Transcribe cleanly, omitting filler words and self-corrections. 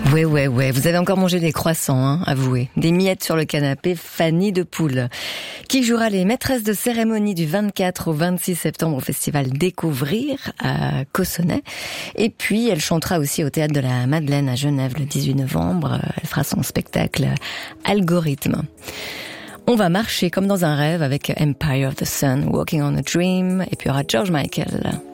Ouais, vous avez encore mangé des croissants, hein, avouez. Des miettes sur le canapé, Fanny de Poule, qui jouera les maîtresses de cérémonie du 24 au 26 septembre au festival Découvrir à Cossonay. Et puis, elle chantera aussi au Théâtre de la Madeleine à Genève le 18 novembre. Elle fera son spectacle Algorithme. On va marcher comme dans un rêve avec Empire of the Sun, Walking on a Dream, et puis il y aura George Michael.